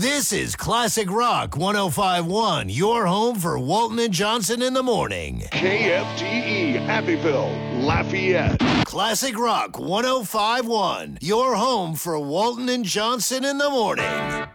This is Classic Rock 1051, your home for Walton and Johnson in the morning. KFGE, Happyville, Lafayette. Classic Rock 1051, your home for Walton and Johnson in the morning.